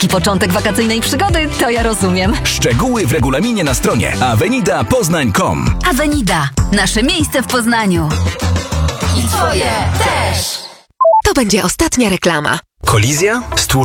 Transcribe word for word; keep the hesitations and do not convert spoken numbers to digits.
Taki początek wakacyjnej przygody, to ja rozumiem. Szczegóły w regulaminie na stronie avenida poznań kropka com. Avenida. Nasze miejsce w Poznaniu. I twoje też. To będzie ostatnia reklama. Kolizja?